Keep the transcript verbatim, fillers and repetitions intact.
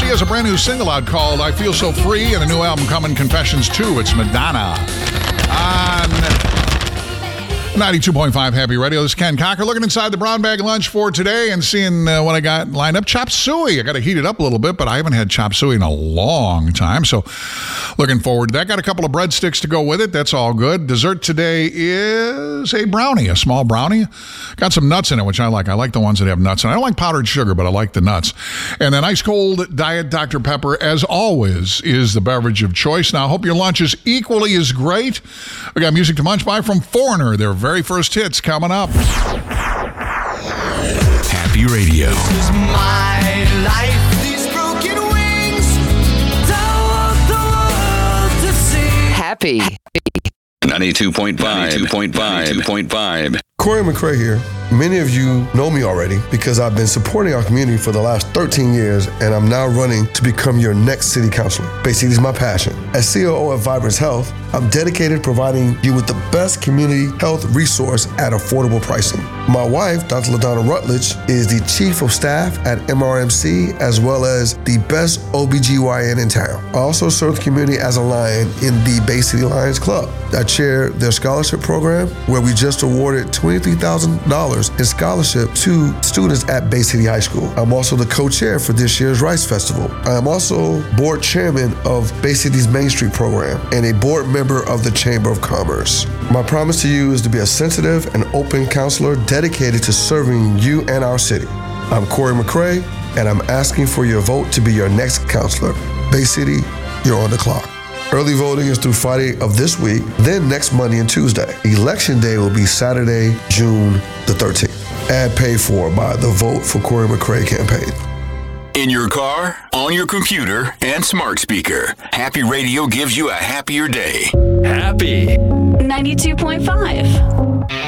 She has a brand new single out called I Feel So Free and a new album coming, Confessions two. It's Madonna on ninety-two point five Happy Radio. This is Ken Cocker looking inside the brown bag lunch for today and seeing uh, what I got lined up. Chop suey. I got to heat it up a little bit, but I haven't had chop suey in a long time, so looking forward to that. Got a couple of breadsticks to go with it. That's all good. Dessert today is a brownie, a small brownie. Got some nuts in it, which I like. I like the ones that have nuts in it. I don't like powdered sugar, but I like the nuts. And then ice cold Diet Doctor Pepper, as always, is the beverage of choice. Now, I hope your lunch is equally as great. We got music to munch by from Foreigner. Their very first hits coming up. Happy Radio. This is my life. These broken wings. Don't want the world to see. Happy. ninety-two point five. ninety-two point five. ninety-two point five. Corey McRae here. Many of you know me already because I've been supporting our community for the last thirteen years, and I'm now running to become your next city councilor. Bay City is my passion. As C O O of Vibrance Health, I'm dedicated to providing you with the best community health resource at affordable pricing. My wife, Doctor LaDonna Rutledge, is the Chief of Staff at M R M C, as well as the best O B G Y N in town. I also serve the community as a Lion in the Bay City Lions Club. I chair their scholarship program, where we just awarded twenty-three thousand dollars in scholarship to students at Bay City High School. I'm also the co-chair for this year's Rice Festival. I am also board chairman of Bay City's Main Street program and a board member of the Chamber of Commerce. My promise to you is to be a sensitive and open counselor dedicated to serving you and our city. I'm Corey McRae, and I'm asking for your vote to be your next counselor. Bay City, you're on the clock. Early voting is through Friday of this week, then next Monday and Tuesday. Election day will be Saturday, June the thirteenth. Ad paid for by the Vote for Corey McRae campaign. In your car, on your computer, and smart speaker, Happy Radio gives you a happier day. Happy. ninety-two point five.